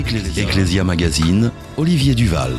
Ecclesia Magazine, Olivier Duval.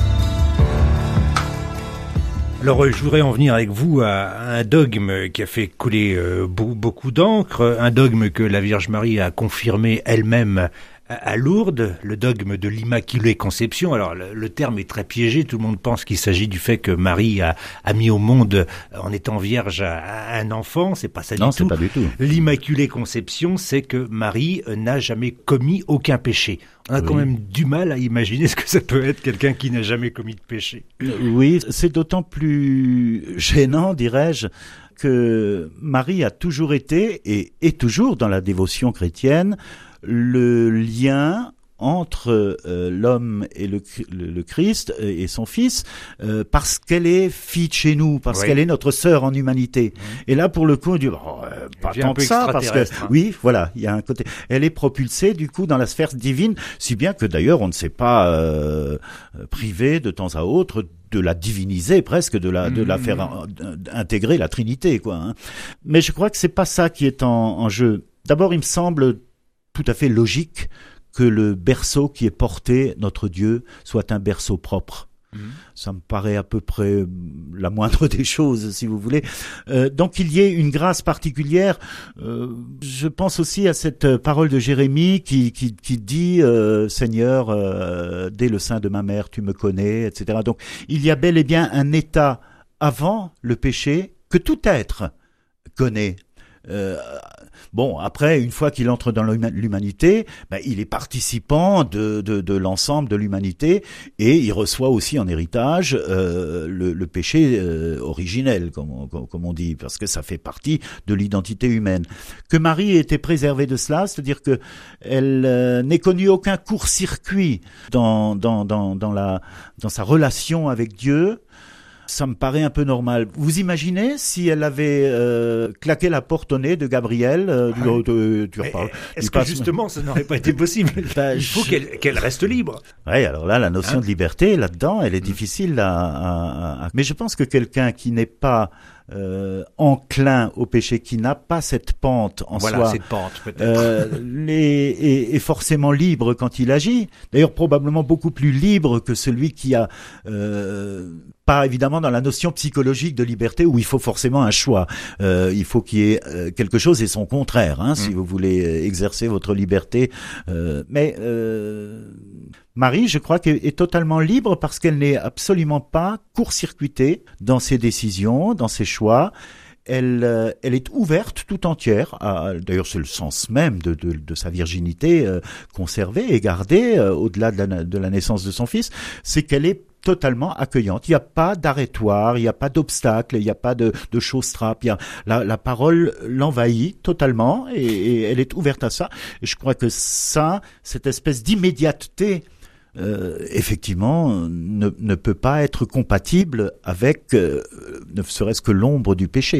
Alors, je voudrais en venir avec vous à un dogme qui a fait couler beaucoup d'encre, un dogme que la Vierge Marie a confirmé elle-même à Lourdes, le dogme de l'Immaculée Conception. Alors, le terme est très piégé, tout le monde pense qu'il s'agit du fait que Marie a mis au monde, en étant vierge, un enfant, c'est pas ça du tout. Non, c'est pas du tout. L'Immaculée Conception, c'est que Marie n'a jamais commis aucun péché. On a quand même du mal à imaginer ce que ça peut être quelqu'un qui n'a jamais commis de péché. Oui, c'est d'autant plus gênant, dirais-je, que Marie a toujours été, et est toujours dans la dévotion chrétienne, le lien entre l'homme et le Christ et son Fils, parce qu'elle est fille de chez nous, parce qu'elle est notre sœur en humanité. Et là, pour le coup, on dit pas tant que ça, parce que oui, voilà, il y a un côté. Elle est propulsée du coup dans la sphère divine, si bien que d'ailleurs on ne s'est pas privé de temps à autre de la diviniser presque, de la faire intégrer la Trinité, quoi. Hein. Mais je crois que c'est pas ça qui est en jeu. D'abord, il me semble tout à fait logique que le berceau qui est porté, notre Dieu, soit un berceau propre. Ça me paraît à peu près la moindre des choses, si vous voulez. Donc il y ait une grâce particulière. Je pense aussi à cette parole de Jérémie qui dit Seigneur, dès le sein de ma mère, tu me connais, etc. Donc il y a bel et bien un état avant le péché que tout être connaît. Bon, après, une fois qu'il entre dans l'humanité, il est participant de l'ensemble de l'humanité et il reçoit aussi en héritage le péché originel, comme on dit, parce que ça fait partie de l'identité humaine. Que Marie ait été préservée de cela, c'est-à-dire que elle n'ait connu aucun court-circuit dans sa relation avec Dieu. Ça me paraît un peu normal. Vous imaginez si elle avait claqué la porte au nez de Gabriel Est-ce que justement ça n'aurait pas été possible? Il faut qu'elle reste libre. Oui, alors là, la notion de liberté, là-dedans, elle est difficile à... Mais je pense que quelqu'un qui n'est pas enclin au péché, qui n'a pas cette pente en soi, cette pente peut-être, est forcément libre quand il agit. D'ailleurs, probablement beaucoup plus libre que celui qui a pas évidemment dans la notion psychologique de liberté où il faut forcément un choix. Il faut qu'il y ait quelque chose et son contraire, si vous voulez exercer votre liberté. Mais Marie, je crois qu'elle est totalement libre parce qu'elle n'est absolument pas court-circuitée dans ses décisions, dans ses choix. Elle est ouverte tout entière. D'ailleurs, c'est le sens même de sa virginité conservée et gardée au-delà de la naissance de son fils. C'est qu'elle est totalement accueillante. Il n'y a pas d'arrêtoire, il n'y a pas d'obstacle, il n'y a pas de choses-trappes. La parole l'envahit totalement et elle est ouverte à ça. Et je crois que cette espèce d'immédiateté, effectivement, ne peut pas être compatible avec ne serait-ce que l'ombre du péché.